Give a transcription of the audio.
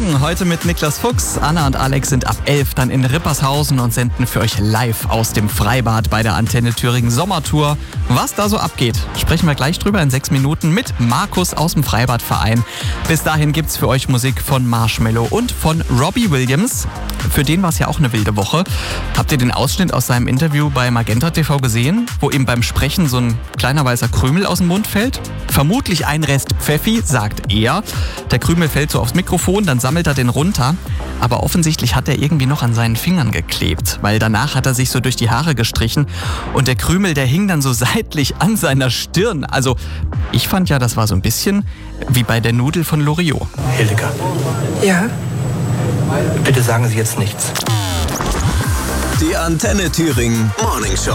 Morgen, heute mit Niklas Fuchs. Anna und Alex sind ab 11 dann in Rippershausen und senden für euch live aus dem Freibad bei der Antenne Thüringen Sommertour. Was da so abgeht, sprechen wir gleich drüber in 6 Minuten mit Markus aus dem Freibadverein. Bis dahin gibt's für euch Musik von Marshmello und von Robbie Williams. Für den war es ja auch eine wilde Woche. Habt ihr den Ausschnitt aus seinem Interview bei Magenta TV gesehen, wo ihm beim Sprechen so ein kleiner weißer Krümel aus dem Mund fällt? Vermutlich ein Rest Pfeffi, sagt er. Der Krümel fällt so aufs Mikrofon, dann sammelt er den runter. Aber offensichtlich hat er irgendwie noch an seinen Fingern geklebt, weil danach hat er sich so durch die Haare gestrichen und der Krümel, der hing dann so seitlich an seiner Stirn. Also ich fand ja, das war so ein bisschen wie bei der Nudel von Loriot. Hildegard. Ja? Bitte sagen Sie jetzt nichts. Die Antenne Thüringen Morning Show.